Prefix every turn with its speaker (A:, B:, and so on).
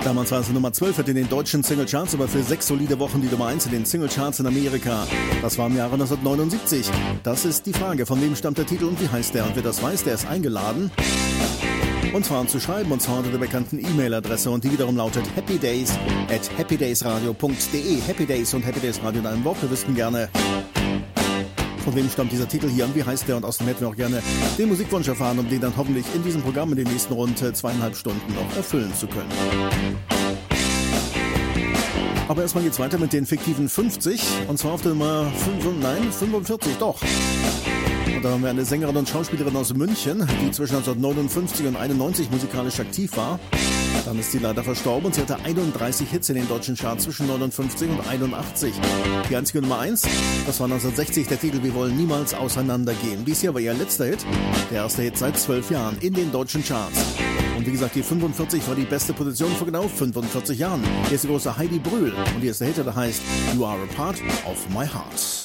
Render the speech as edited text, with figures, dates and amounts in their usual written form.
A: Damals war es Nummer 12 in den deutschen Singlecharts, aber für 6 solide Wochen die Nummer 1 in den Singlecharts in Amerika. Das war im Jahre 1979. Das ist die Frage, von wem stammt der Titel und wie heißt der? Und wer das weiß, der ist eingeladen, uns zwar zu schreiben, und zwar unter der bekannten E-Mail-Adresse, und die wiederum lautet happydays@happydaysradio.de. Happy Days und Happy Days Radio in einem Wort. Wir wüssten gerne, von wem stammt dieser Titel hier und wie heißt der? Und außerdem hätten wir auch gerne den Musikwunsch erfahren, um den dann hoffentlich in diesem Programm in den nächsten rund 2,5 Stunden noch erfüllen zu können. Aber erstmal geht's weiter mit den fiktiven 50, und zwar auf der Nummer 45, doch. Und da haben wir eine Sängerin und Schauspielerin aus München, die zwischen 1959 und 91 musikalisch aktiv war. Dann ist sie leider verstorben und sie hatte 31 Hits in den deutschen Charts zwischen 59 und 81. Die einzige Nummer 1, das war 1960 der Titel Wir wollen niemals auseinandergehen. Dies hier war ihr letzter Hit, der erste Hit seit 12 Jahren in den deutschen Charts. Und wie gesagt, die 45 war die beste Position vor genau 45 Jahren. Hier ist die große Heidi Brühl und hier ist der Hit, der heißt You Are a Part of My Heart.